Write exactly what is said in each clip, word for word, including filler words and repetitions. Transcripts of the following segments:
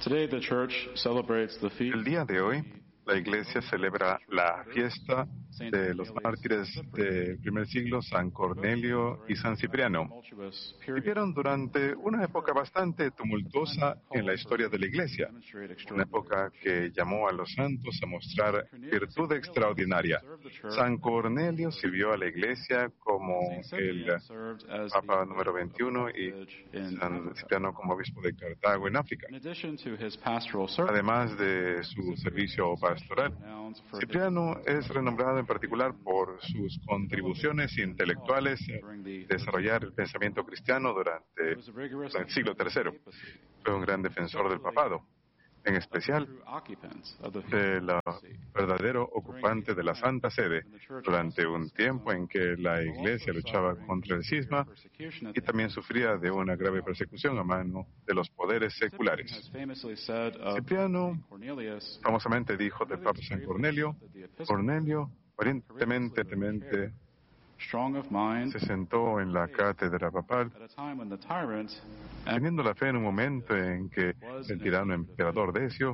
Today the church celebrates the feast El día de hoy, la Iglesia celebra la fiesta de los mártires del primer siglo, San Cornelio y San Cipriano. Vivieron durante una época bastante tumultuosa en la historia de la Iglesia, una época que llamó a los santos a mostrar virtud extraordinaria. San Cornelio sirvió a la Iglesia como el Papa número veintiuno y San Cipriano como obispo de Cartago en África. Además de su servicio pastoral, Cipriano es renombrado en particular por sus contribuciones intelectuales en desarrollar el pensamiento cristiano durante el siglo tercero. Fue un gran defensor del papado, en especial del verdadero ocupante de la Santa Sede, durante un tiempo en que la Iglesia luchaba contra el cisma y también sufría de una grave persecución a mano de los poderes seculares. Cipriano famosamente dijo del Papa San Cornelio: Cornelio, aparentemente se sentó en la cátedra papal, teniendo la fe en un momento en que el tirano emperador Decio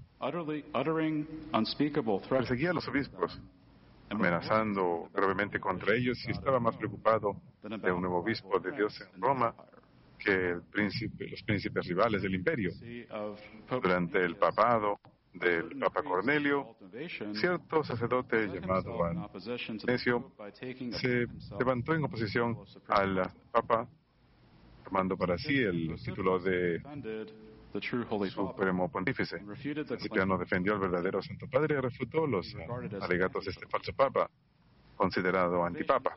perseguía a los obispos, amenazando gravemente contra ellos, y estaba más preocupado de un nuevo obispo de Dios en Roma que el príncipe, los príncipes rivales del imperio. Durante el papado del Papa Cornelio, cierto sacerdote llamado Decio se levantó en oposición al Papa, tomando para sí el título de Supremo Pontífice. Cipriano defendió al verdadero Santo Padre y refutó los alegatos de este falso Papa, considerado antipapa.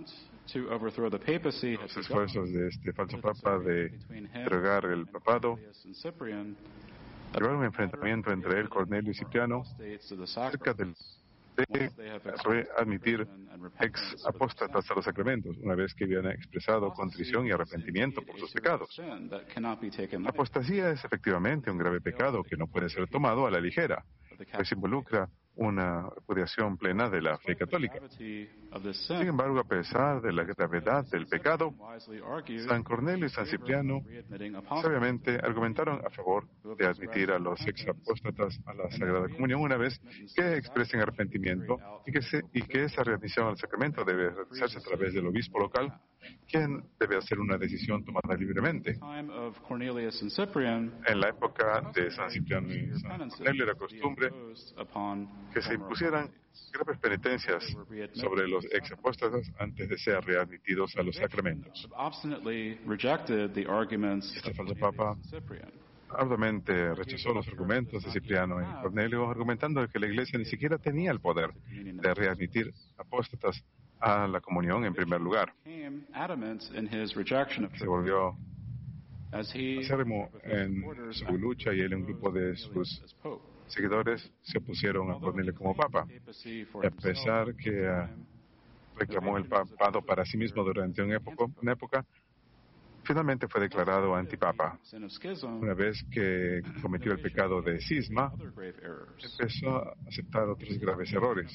Los esfuerzos de este falso Papa de entregar el papado llevaron un enfrentamiento entre él, Cornelio y Cipriano, cerca del de admitir ex apóstatas a los sacramentos, una vez que habían expresado contrición y arrepentimiento por sus pecados. La apostasía es efectivamente un grave pecado que no puede ser tomado a la ligera, pues involucra una repudiación plena de la fe católica. Sin embargo, a pesar de la gravedad del pecado, San Cornelio y San Cipriano sabiamente argumentaron a favor de admitir a los exapóstatas a la Sagrada Comunión una vez que expresen arrepentimiento y que, se, y que esa readmisión al sacramento debe realizarse a través del obispo local, quien debe hacer una decisión tomada libremente. En la época de San Cipriano y San Cornelio era costumbre que se impusieran graves penitencias sobre los exapóstatas antes de ser readmitidos a los sacramentos. Este falso papa arduamente rechazó los argumentos de Cipriano y Cornelio, argumentando que la Iglesia ni siquiera tenía el poder de readmitir apóstatas a la comunión en primer lugar. Se volvió acérrimo en su lucha y él y un grupo de sus seguidores se opusieron a Cornelio como papa. Y a pesar que uh, reclamó el papado para sí mismo durante una época, una época, finalmente fue declarado antipapa. Una vez que cometió el pecado de cisma, empezó a aceptar otros graves errores.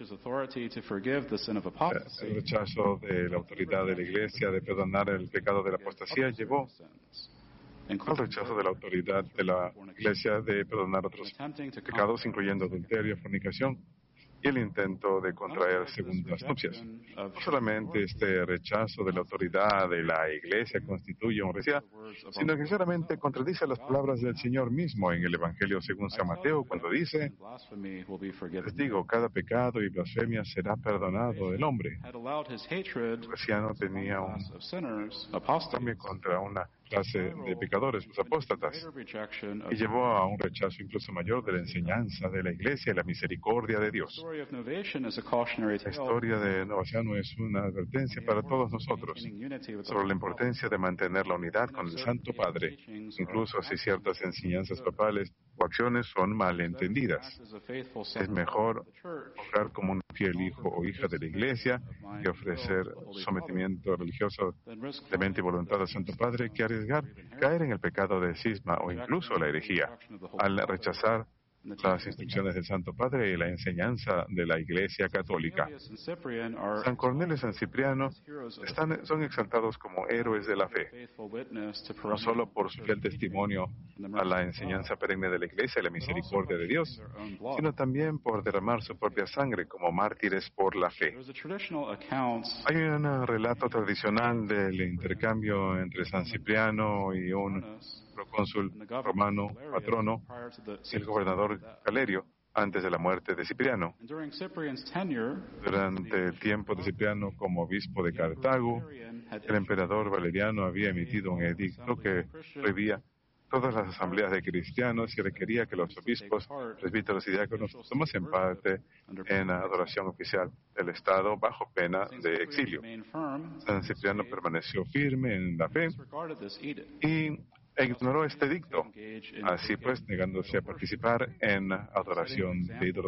El rechazo de la autoridad de la Iglesia de perdonar el pecado de la apostasía llevó al rechazo de la autoridad de la Iglesia de perdonar otros pecados, incluyendo adulterio, fornicación y el intento de contraer segundas nupcias. No solamente este rechazo de la autoridad de la Iglesia constituye un herejía, sino que claramente contradice las palabras del Señor mismo en el Evangelio según San Mateo, cuando dice: les digo, cada pecado y blasfemia será perdonado del hombre. El cristiano tenía un también contra una clase de pecadores, los apóstatas, y llevó a un rechazo incluso mayor de la enseñanza de la Iglesia y la misericordia de Dios. La historia de Novaciano es una advertencia para todos nosotros sobre la importancia de mantener la unidad con el Santo Padre, incluso si ciertas enseñanzas papales o acciones son malentendidas. Es mejor obrar como un fiel hijo o hija de la Iglesia que ofrecer sometimiento religioso de mente y voluntad al Santo Padre que arriesgar caer en el pecado de cisma o incluso la herejía al rechazar las instrucciones del Santo Padre y la enseñanza de la Iglesia Católica. San Cornelio y San Cipriano están, son exaltados como héroes de la fe, no solo por su fiel testimonio a la enseñanza perenne de la Iglesia y la misericordia de Dios, sino también por derramar su propia sangre como mártires por la fe. Hay un relato tradicional del intercambio entre San Cipriano y un procónsul romano patrono, el gobernador Galerio, antes de la muerte de Cipriano. Durante el tiempo de Cipriano como obispo de Cartago, el emperador Valeriano había emitido un edicto que prohibía todas las asambleas de cristianos y requería que los obispos, presbíteros y diáconos tomasen parte en la adoración oficial del Estado bajo pena de exilio. San Cipriano permaneció firme en la fe y ignoró este edicto, así pues negándose a participar en adoración de ídolos